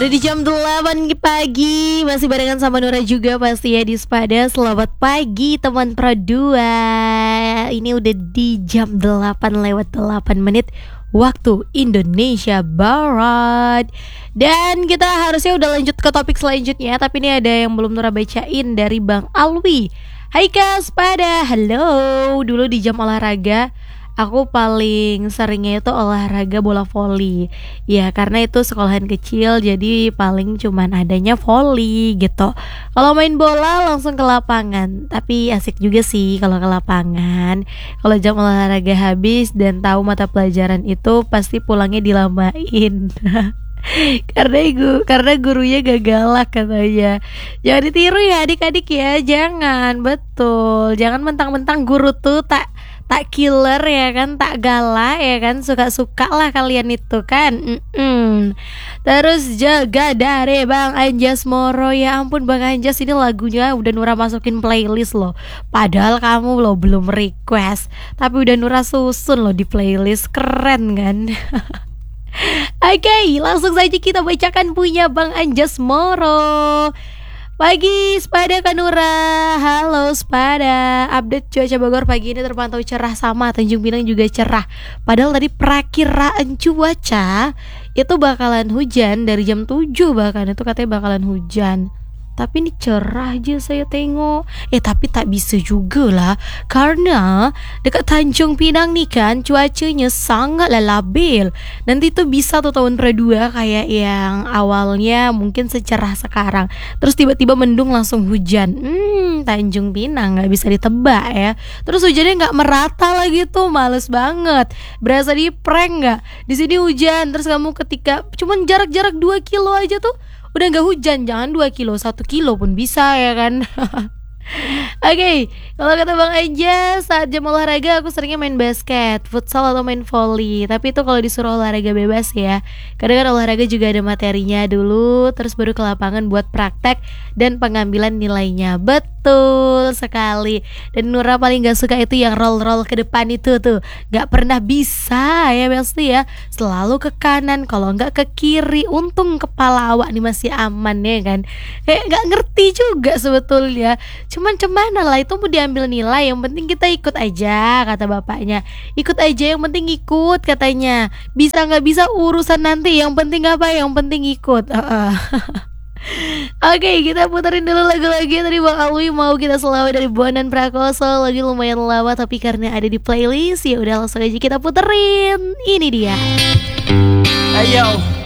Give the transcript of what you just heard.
Udah di jam 8 pagi, masih barengan sama Nura juga pasti ya di Spada. Selamat pagi teman Pro 2. Ini udah di jam 8 lewat 8 menit waktu Indonesia Barat. Dan kita harusnya udah lanjut ke topik selanjutnya, tapi ini ada yang belum Nura bacain dari Bang Alwi. Hai Kak Spada, halo. Dulu di jam olahraga aku paling seringnya itu olahraga bola voli. Ya karena itu sekolahan kecil, jadi paling cuman adanya voli gitu. Kalau main bola langsung ke lapangan. Tapi asik juga sih kalau ke lapangan. Kalau jam olahraga habis dan tahu mata pelajaran itu pasti pulangnya dilamain. Karena gurunya gak galak katanya. Jangan ditiru ya adik-adik ya. Jangan, betul. Jangan mentang-mentang guru tuh tak killer ya kan, tak galak ya kan, suka-suka lah kalian itu kan. Terus jaga dari Bang Anjas Moro. Ya ampun Bang Anjas, ini lagunya udah Nura masukin playlist loh. Padahal kamu loh belum request, tapi udah Nura susun loh di playlist. Keren kan? Oke, langsung saja kita bacakan punya Bang Anjas Moro. Pagi Spada Kanura. Halo Spada. Update cuaca Bogor pagi ini terpantau cerah, sama Tanjung Pinang juga cerah. Padahal tadi perakiraan cuaca itu bakalan hujan dari jam 7, bahkan itu katanya bakalan hujan. Tapi ini cerah aja saya tengok. Tapi tak bisa juga lah, karena dekat Tanjung Pinang nih kan cuacanya sangatlah labil. Nanti tuh bisa tuh tahun kedua kayak yang awalnya mungkin secerah sekarang, terus tiba-tiba mendung langsung hujan. Tanjung Pinang gak bisa ditebak ya. Terus hujannya gak merata lagi tuh, males banget. Berasa di prank gak? Di sini hujan, terus kamu ketika cuman jarak-jarak 2 kilo aja tuh udah gak hujan. Jangan 2 kilo, 1 kilo pun bisa ya kan. Oke, kalau kata Bang aja, saat jam olahraga aku seringnya main basket, futsal atau main volley. Tapi itu kalau disuruh olahraga bebas ya. Kadang kan olahraga juga ada materinya dulu, terus baru ke lapangan buat praktek dan pengambilan nilainya. Betul sekali. Dan Nura paling gak suka itu yang roll-roll ke depan itu tuh. Gak pernah bisa ya pasti ya. Selalu ke kanan, kalau gak ke kiri. Untung kepala awak nih masih aman ya kan. Gak ngerti juga sebetulnya. Cuman cemana lah, itu mau diambil nilai, yang penting kita ikut aja kata bapaknya. Ikut aja, yang penting ikut katanya. Bisa gak bisa urusan nanti, yang penting apa, yang penting ikut. Oke, kita puterin dulu lagu lagi tadi Bang Alwi mau kita selawat dari Bondan Prakoso. Lagi lumayan lama tapi karena ada di playlist ya udah langsung aja kita puterin. Ini dia. Ayo